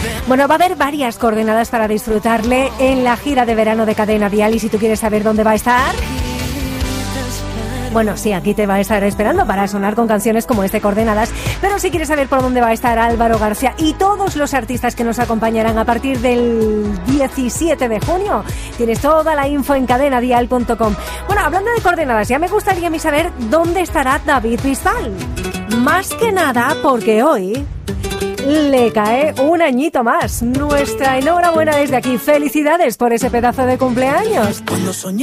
Bueno, va a haber varias coordenadas para disfrutarle en la gira de verano de Cadena Dial, y si tú quieres saber dónde va a estar... Bueno, sí, aquí te va a estar esperando para sonar con canciones como Coordenadas, pero si quieres saber por dónde va a estar Álvaro García y todos los artistas que nos acompañarán a partir del 17 de junio, tienes toda la info en cadenadial.com. Bueno, hablando de coordenadas, ya me gustaría a mí saber dónde estará David Bisbal. Más que nada porque hoy le cae un añito más. Nuestra enhorabuena desde aquí. Felicidades por ese pedazo de cumpleaños.